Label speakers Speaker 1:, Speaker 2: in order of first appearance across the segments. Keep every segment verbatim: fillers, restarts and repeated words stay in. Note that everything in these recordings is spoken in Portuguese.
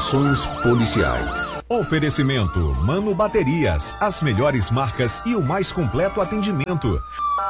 Speaker 1: Informações policiais.
Speaker 2: Oferecimento Mano Baterias, as melhores marcas e o mais completo atendimento.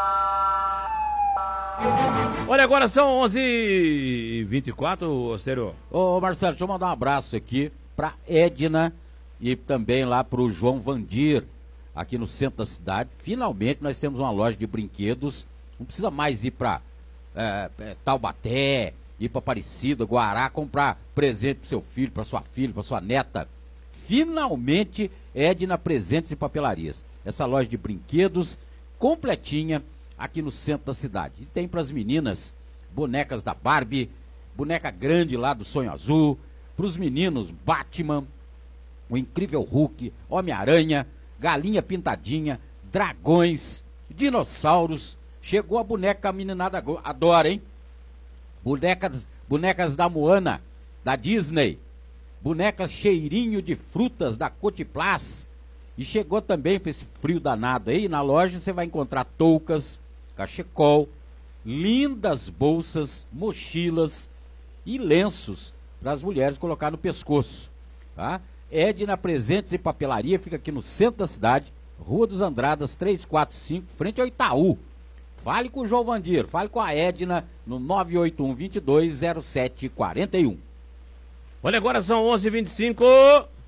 Speaker 3: Olha, agora são onze e vinte e quatro, Ostero.
Speaker 4: Ô Marcelo, deixa eu mandar um abraço aqui pra Edna e também lá pro João Vandir, aqui no centro da cidade. Finalmente nós temos uma loja de brinquedos. Não precisa mais ir pra é, é, Taubaté, ir pra Aparecida, Guará, comprar presente pro seu filho, pra sua filha, pra sua neta. Finalmente, Edna Presentes e Papelarias. Essa loja de brinquedos completinha aqui no centro da cidade. E tem pras meninas bonecas da Barbie, boneca grande lá do Sonho Azul, pros meninos Batman, o Incrível Hulk, Homem-Aranha, Galinha Pintadinha, dragões, dinossauros. Chegou a boneca que a meninada adora, hein? Bonecas, bonecas da Moana, da Disney. Bonecas cheirinho de frutas da Cotiplas. E chegou também para esse frio danado aí. Na loja você vai encontrar toucas, cachecol, lindas bolsas, mochilas e lenços para as mulheres colocar no pescoço, tá? Edna Presentes e Papelaria fica aqui no centro da cidade, Rua dos Andradas trezentos e quarenta e cinco, frente ao Itaú. Fale com o João Vandir, fale com a Edna no nove oito um, dois dois, zero sete quatro um.
Speaker 3: Olha, agora são onze e vinte e cinco.